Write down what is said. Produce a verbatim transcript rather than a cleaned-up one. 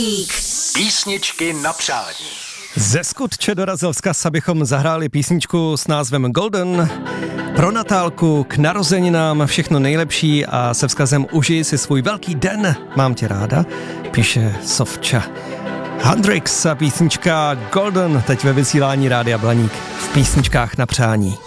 Blaník. Písničky na přání. Ze Skutče dorazil vzkaz, abychom zahráli písničku s názvem Golden. Pro Natálku k narozeninám všechno nejlepší a se vzkazem užij si svůj velký den. Mám tě ráda, píše Sofča. Hendrix a písnička Golden teď ve vysílání Rádia Blaník v písničkách na přání.